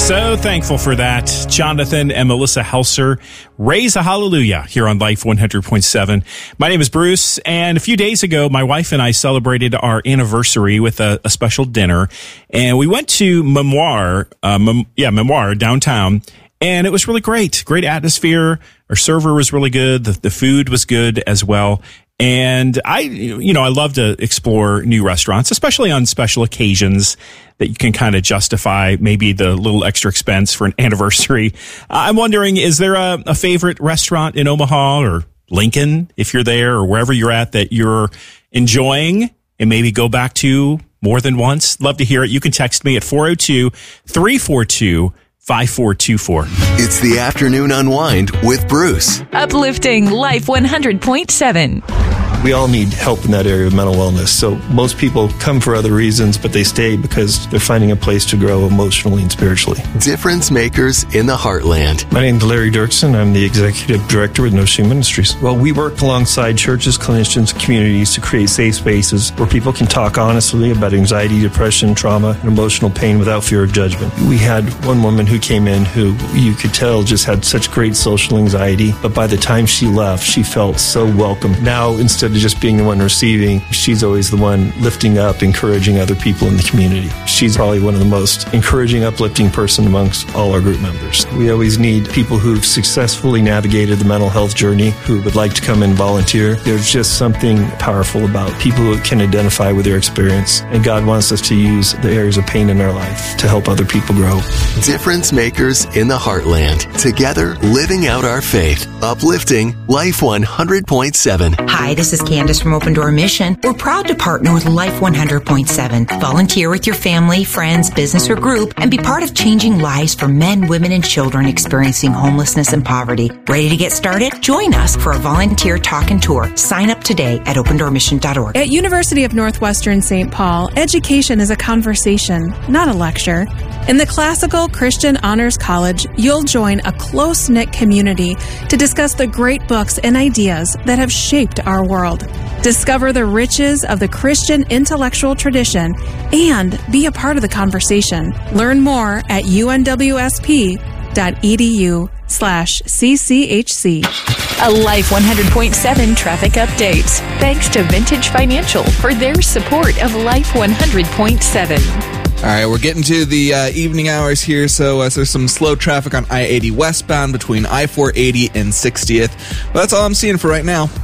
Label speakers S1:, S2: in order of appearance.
S1: So thankful for that. Jonathan and Melissa Helser, raise a hallelujah here on Life 100.7. My name is Bruce, and a few days ago, my wife and I celebrated our anniversary with a special dinner, and we went to Memoir downtown, and it was really great. Great atmosphere. Our server was really good. The food was good as well. And I love to explore new restaurants, especially on special occasions that you can kind of justify maybe the little extra expense for an anniversary. I'm wondering, is there a favorite restaurant in Omaha or Lincoln, if you're there, or wherever you're at, that you're enjoying and maybe go back to more than once? Love to hear it. You can text me at 402-342-5424.
S2: It's the Afternoon Unwind with Bruce.
S3: Uplifting Life 100.7.
S4: We all need help in that area of mental wellness. So most people come for other reasons, but they stay because they're finding a place to grow emotionally and spiritually.
S2: Difference makers in the heartland.
S4: My name is Larry Dirksen. I'm the executive director with No Shame Ministries. Well, we work alongside churches, clinicians, communities to create safe spaces where people can talk honestly about anxiety, depression, trauma, and emotional pain without fear of judgment. We had one woman who came in who you could tell just had such great social anxiety, but by the time she left, she felt so welcome. Now, instead of just being the one receiving, she's always the one lifting up, encouraging other people in the community. She's probably one of the most encouraging, uplifting person amongst all our group members. We always need people who've successfully navigated the mental health journey who would like to come and volunteer. There's just something powerful about people who can identify with their experience, and God wants us to use the areas of pain in our life to help other people grow.
S2: Difference makers in the heartland. Together, living out our faith. Uplifting Life 100.7.
S5: Hi, this is Candace from Open Door Mission. We're proud to partner with Life 100.7. Volunteer with your family, friends, business, or group and be part of changing lives for men, women, and children experiencing homelessness and poverty. Ready to get started? Join us for a volunteer talk and tour. Sign up today at opendoormission.org.
S6: At University of Northwestern St. Paul, education is a conversation, not a lecture. In the Classical Christian Honors College, you'll join a close-knit community to discuss the great books and ideas that have shaped our world. Discover the riches of the Christian intellectual tradition and be a part of the conversation. Learn more at unwsp.edu/CCHC.
S3: A Life 100.7 traffic update. Thanks to Vintage Financial for their support of Life 100.7.
S7: All right, we're getting to the evening hours here, so there's some slow traffic on I-80 westbound between I-480 and 60th. But that's all I'm seeing for right now.